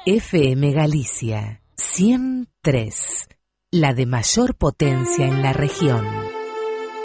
FM Galicia 103, la de mayor potencia en la región.